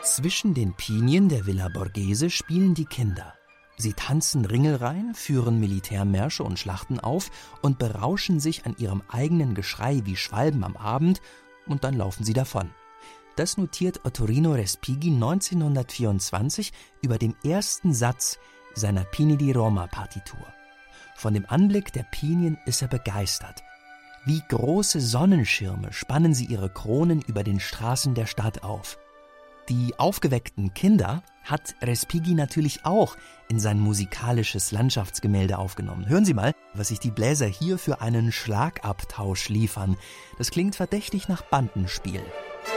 Zwischen den Pinien der Villa Borghese spielen die Kinder. Sie tanzen Ringelreihen, führen Militärmärsche und Schlachten auf und berauschen sich an ihrem eigenen Geschrei wie Schwalben am Abend, und dann laufen sie davon. Das notiert Ottorino Respighi 1924 über dem ersten Satz seiner Pini di Roma-Partitur. Von dem Anblick der Pinien ist er begeistert. Wie große Sonnenschirme spannen sie ihre Kronen über den Straßen der Stadt auf. Die aufgeweckten Kinder hat Respighi natürlich auch in sein musikalisches Landschaftsgemälde aufgenommen. Hören Sie mal, was sich die Bläser hier für einen Schlagabtausch liefern. Das klingt verdächtig nach Bandenspiel.